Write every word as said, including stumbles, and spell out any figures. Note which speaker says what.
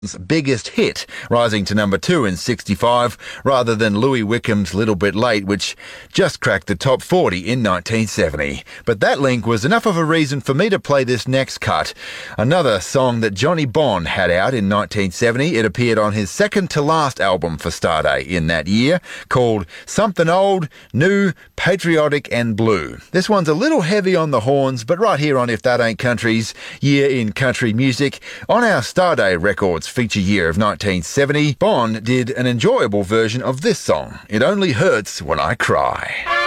Speaker 1: biggest hit, rising to number two in sixty-five, rather than Louis Wickham's Little Bit Late, which just cracked the top forty in nineteen seventy. But that link was enough of a reason for me to play this next cut, another song that Johnny Bond had out in nineteen seventy. It appeared on his second-to-last album for Starday in that year, called Something Old, New, Patriotic and Blue. This one's a little heavy on the horns, but right here on If That Ain't Country's Year in Country Music, on our Starday Records feature year of nineteen seventy, Bond did an enjoyable version of this song, It Only Hurts When I Cry.